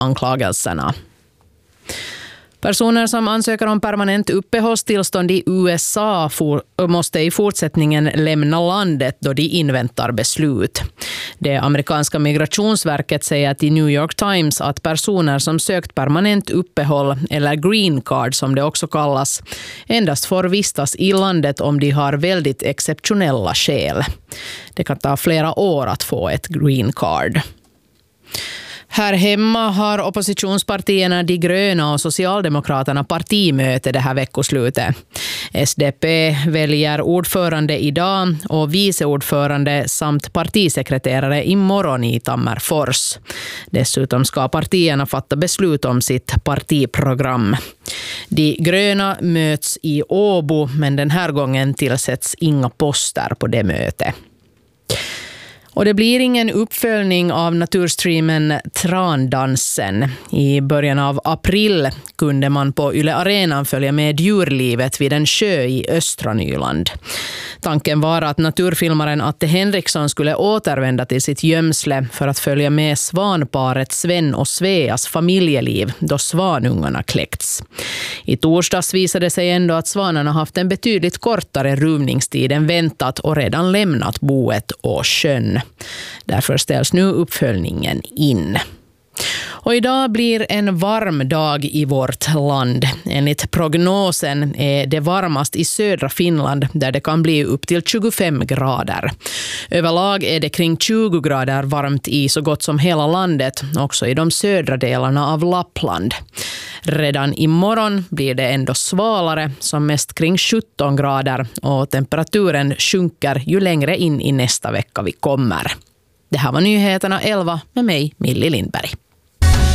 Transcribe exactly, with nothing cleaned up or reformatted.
anklagelserna. Personer som ansöker om permanent uppehållstillstånd i U S A for, måste i fortsättningen lämna landet då de inväntar beslut. Det amerikanska migrationsverket säger till New York Times att personer som sökt permanent uppehåll, eller green card som det också kallas, endast får vistas i landet om de har väldigt exceptionella skäl. Det kan ta flera år att få ett green card. Här hemma har oppositionspartierna De gröna och Socialdemokraterna partimöte det här veckoslutet. S D P väljer ordförande idag och viceordförande samt partisekreterare imorgon i Tammerfors. Dessutom ska partierna fatta beslut om sitt partiprogram. De gröna möts i Åbo, men den här gången tillsätts inga poster på det mötet. Och det blir ingen uppföljning av naturstreamen Trandansen. I början av april kunde man på Yle Arenan följa med djurlivet vid en sjö i östra Nyland. Tanken var att naturfilmaren Atte Henriksson skulle återvända till sitt gömsle för att följa med svanparet Sven och Sveas familjeliv då svanungarna kläckts. I torsdags visade sig ändå att svanarna haft en betydligt kortare ruvningstid än väntat och redan lämnat boet och sjön. Därför ställs nu uppföljningen in. Och idag blir en varm dag i vårt land. Enligt prognosen är det varmast i södra Finland där det kan bli upp till tjugofem grader. Överlag är det kring tjugo grader varmt i så gott som hela landet, också i de södra delarna av Lappland. Redan imorgon blir det ändå svalare, som mest kring sjutton grader, och temperaturen sjunker ju längre in i nästa vecka vi kommer. Det här var nyheterna elva med mig, Millie Lindberg.